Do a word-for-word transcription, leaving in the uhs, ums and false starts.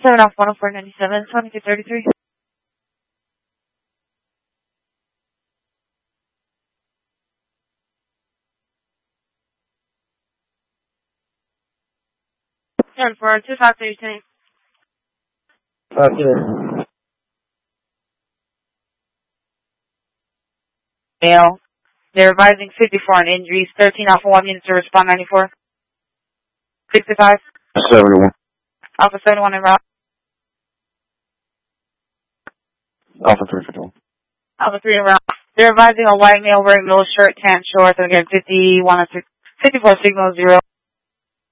seven off one oh four ninety-seven, twenty-two thirty-three. seven four two five three two. Okay. Male. They're advising fifty-four on injuries, thirteen off one minute to respond ninety-four. sixty-five. seventy-one. Alpha seventy-one en route. Alpha three fifty-one. Alpha three en route. They're advising a white male wearing no shirt, tan shorts, and again fifty-one, fifty-four signal zero.